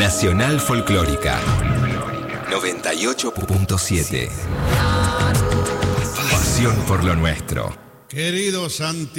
Nacional Folclórica 98.7. Pasión por lo nuestro. Querido Santiago.